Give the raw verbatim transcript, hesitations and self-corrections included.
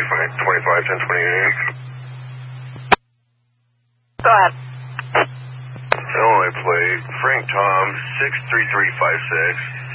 twenty-five, ten twenty-eight. Go ahead. Illinois plate, Frank Tom, six three three five six.